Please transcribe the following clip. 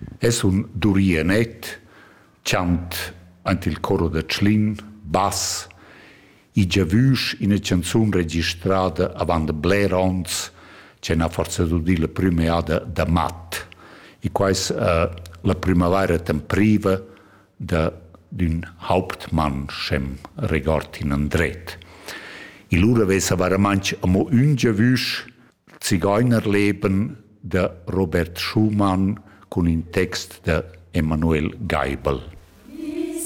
Es un Durianet, chant ant il coro da Tschlin, bass, i giavüsch in una canzun registrada avant de Blair Ons, c'è una forza di dire la prima da Matt, e quais la primavera tempriva d'un Hauptmann schem regort in Andret. I lura vesa varamanch amo un giavüsch Zigeunerleben de Robert Schumann con un text de Emanuel Geibel.